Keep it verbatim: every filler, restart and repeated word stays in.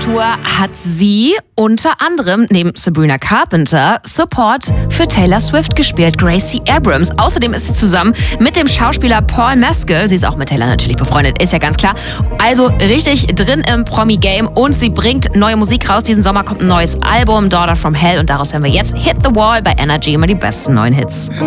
Tour hat sie unter anderem neben Sabrina Carpenter Support für Taylor Swift gespielt, Gracie Abrams. Außerdem ist sie zusammen mit dem Schauspieler Paul Mescal, sie ist auch mit Taylor natürlich befreundet, ist ja ganz klar, also richtig drin im Promi-Game und sie bringt neue Musik raus. Diesen Sommer kommt ein neues Album, Daughter from Hell, und daraus hören wir jetzt Hit the Wall bei Energy, immer die besten neuen Hits.